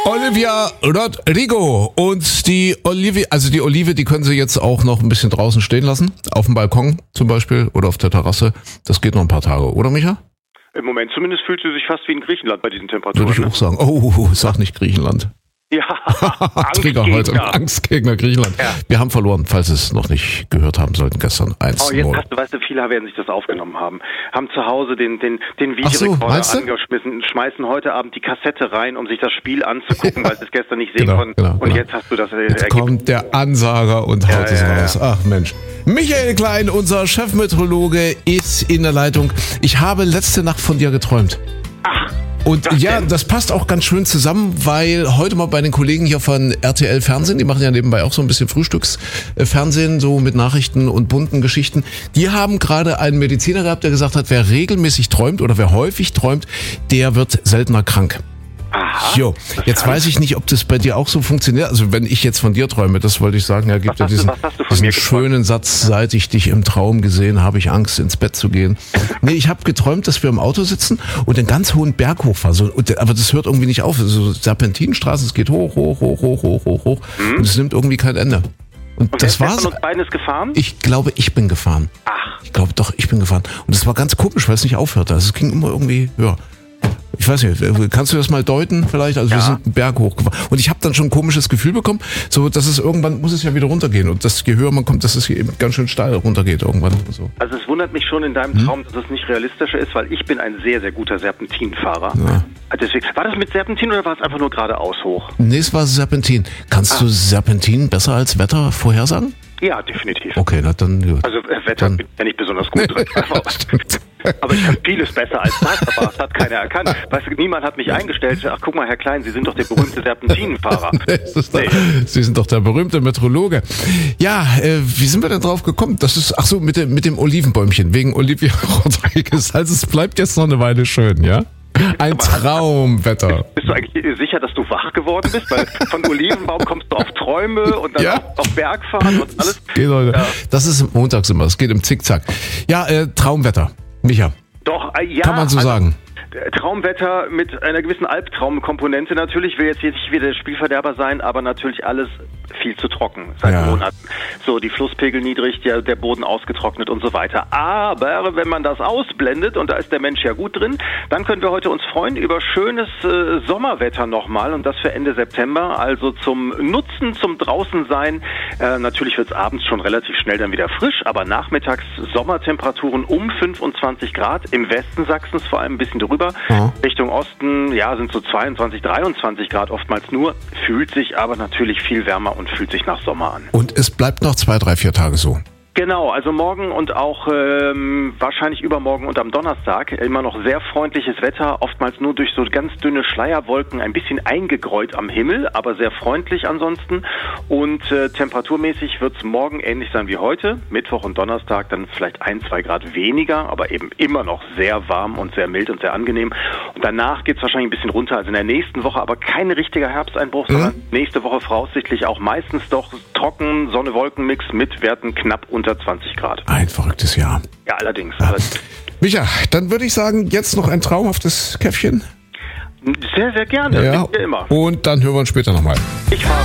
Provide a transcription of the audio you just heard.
Olivia Rodrigo und die Olive, die können Sie jetzt auch noch ein bisschen draußen stehen lassen, auf dem Balkon zum Beispiel oder auf der Terrasse. Das geht noch ein paar Tage, oder Micha? Im Moment zumindest fühlt sie sich fast wie in Griechenland bei diesen Temperaturen. Würde ich auch sagen. Oh, sag nicht Griechenland. Ja, Trigger heute. Angstgegner Griechenland. Ja. Wir haben verloren, falls Sie es noch nicht gehört haben sollten, gestern 1-0. Weißt du, viele werden sich das aufgenommen haben zu Hause den Videorekorder angeschmissen, schmeißen heute Abend die Kassette rein, um sich das Spiel anzugucken, weil sie es gestern nicht sehen konnten. Und jetzt hast du das Jetzt kommt der Ansager und haut es raus. Ach Mensch. Michael Klein, unser Chefmeteorologe, ist in der Leitung. Ich habe letzte Nacht von dir geträumt. Ach. Und das passt auch ganz schön zusammen, weil heute mal bei den Kollegen hier von RTL Fernsehen, die machen ja nebenbei auch so ein bisschen Frühstücksfernsehen, so mit Nachrichten und bunten Geschichten. Die haben gerade einen Mediziner gehabt, der gesagt hat, wer regelmäßig träumt oder wer häufig träumt, der wird seltener krank. Aha. Jo, jetzt weiß ich nicht, ob das bei dir auch so funktioniert. Also wenn ich jetzt von dir träume, das wollte ich sagen, ja, gibt ja diesen schönen Satz, seit ich dich im Traum gesehen, habe ich Angst, ins Bett zu gehen. Nee, ich habe geträumt, dass wir im Auto sitzen und einen ganz hohen Berg hochfahren. Aber das hört irgendwie nicht auf. So Serpentinenstraße, es geht hoch. Und es nimmt irgendwie kein Ende. Und das war's. Von uns beiden ist gefahren? Ich glaube, ich bin gefahren. Ach. Ich glaube doch, ich bin gefahren. Und das war ganz komisch, weil es nicht aufhörte. Also es ging immer irgendwie, ich weiß nicht, kannst du das mal deuten vielleicht? Also wir sind einen Berg hochgefahren. Und ich habe dann schon ein komisches Gefühl bekommen, so dass es irgendwann muss es ja wieder runtergehen. Und je höher man kommt, dass es hier eben ganz schön steil runtergeht irgendwann. So. Also es wundert mich schon in deinem Traum, dass es nicht realistischer ist, weil ich bin ein sehr, sehr guter Serpentinfahrer. Ja. Deswegen, war das mit Serpentin oder war es einfach nur geradeaus hoch? Nee, es war Serpentin. Kannst du Serpentin besser als Wetter vorhersagen? Ja, definitiv. Okay, na dann gut. Also Wetter bin ja nicht besonders gut drin. Aber ich kann vieles besser als das, aber das hat keiner erkannt. Weißt du, niemand hat mich eingestellt. Ach, guck mal, Herr Klein, Sie sind doch der berühmte Serpentinenfahrer. Sie sind doch der berühmte Meteorologe. Ja, wie sind wir denn drauf gekommen? Das ist, mit dem Olivenbäumchen, wegen Olivia Rodriguez. Also es bleibt jetzt noch eine Weile schön, ja? Ein Traumwetter. Bist du eigentlich sicher, dass du wach geworden bist? Weil von Olivenbaum kommst du auf Träume und dann auf Bergfahren und alles. Das ist montags immer, es geht im Zickzack. Ja, Traumwetter. Micha. Doch, ja. Kann man so sagen. Traumwetter mit einer gewissen Albtraumkomponente natürlich. Ich will jetzt nicht wieder der Spielverderber sein, aber natürlich alles viel zu trocken seit Monaten. So, die Flusspegel niedrig, der Boden ausgetrocknet und so weiter. Aber wenn man das ausblendet, und da ist der Mensch ja gut drin, dann können wir heute uns freuen über schönes Sommerwetter nochmal und das für Ende September. Also zum Nutzen, zum Draußensein. Natürlich wird es abends schon relativ schnell dann wieder frisch, aber nachmittags Sommertemperaturen um 25 Grad. Im Westen Sachsens vor allem ein bisschen drüber. Richtung Osten, sind so 22, 23 Grad oftmals nur. Fühlt sich aber natürlich viel wärmer und fühlt sich nach Sommer an. Und es bleibt noch 2, 3, 4 Tage so. Genau, also morgen und auch wahrscheinlich übermorgen und am Donnerstag immer noch sehr freundliches Wetter, oftmals nur durch so ganz dünne Schleierwolken, ein bisschen eingegräut am Himmel, aber sehr freundlich ansonsten. Und temperaturmäßig wird es morgen ähnlich sein wie heute, Mittwoch und Donnerstag dann vielleicht 1, 2 Grad weniger, aber eben immer noch sehr warm und sehr mild und sehr angenehm. Und danach geht es wahrscheinlich ein bisschen runter, also in der nächsten Woche aber kein richtiger Herbsteinbruch, sondern nächste Woche voraussichtlich auch meistens doch trocken, Sonne-Wolken-Mix mit Werten knapp unter 20 Grad. Ein verrücktes Jahr. Ja, allerdings. Micha, dann würde ich sagen, jetzt noch ein traumhaftes Käffchen. Sehr, sehr gerne. Ja. Immer. Und dann hören wir uns später nochmal. Ich fahre.